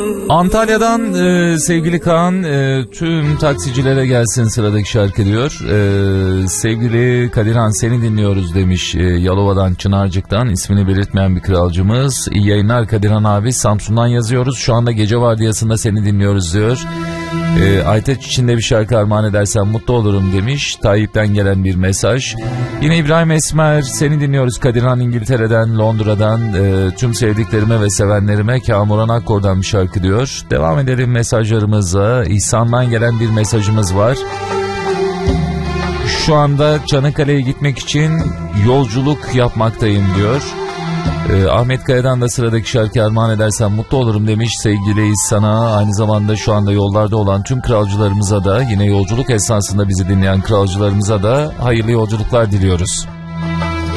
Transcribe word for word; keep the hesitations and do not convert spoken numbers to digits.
Antalya'dan e, sevgili Kaan, e, tüm taksicilere gelsin sıradaki şarkı diyor. E, sevgili Kadirhan seni dinliyoruz demiş e, Yalova'dan, Çınarcık'tan, ismini belirtmeyen bir kralcımız. İyi yayınlar Kadirhan abi, Samsun'dan yazıyoruz, şu anda gece vardiyasında seni dinliyoruz diyor. E, Aytaç için de bir şarkı armağan edersen mutlu olurum demiş, Tayyip'ten gelen bir mesaj. Yine İbrahim Esmer seni dinliyoruz Kadirhan, İngiltere'den, Londra'dan, e, tüm sevdiklerime ve sevenlerime Kamuran Akkor'dan bir şarkı diyor. Devam edelim mesajlarımıza. İhsan'dan gelen bir mesajımız var. Şu anda Çanakkale'ye gitmek için yolculuk yapmaktayım diyor. Ee, Ahmet Kaya'dan da sıradaki şarkı armağan edersen mutlu olurum demiş sevgili İhsan'a. Aynı zamanda şu anda yollarda olan tüm kralcılarımıza da, yine yolculuk esnasında bizi dinleyen kralcılarımıza da hayırlı yolculuklar diliyoruz.